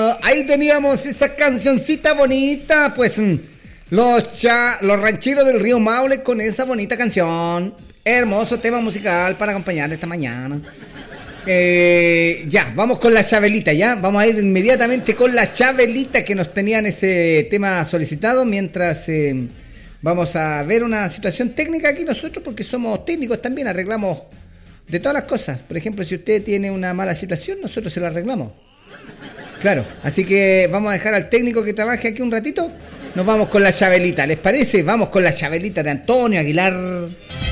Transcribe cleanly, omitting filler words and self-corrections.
Ahí teníamos esa cancioncita bonita, pues los rancheros del río Maule con esa bonita canción. Hermoso tema musical para acompañar esta mañana. Ya, vamos con la Chabelita, ya. Vamos a ir inmediatamente con la Chabelita que nos tenían ese tema solicitado mientras vamos a ver una situación técnica aquí nosotros porque somos técnicos también, arreglamos de todas las cosas. Por ejemplo, si usted tiene una mala situación, nosotros se la arreglamos. Claro, así que vamos a dejar al técnico que trabaje aquí un ratito. Nos vamos con la Chabelita, ¿les parece? Vamos con la Chabelita de Antonio Aguilar.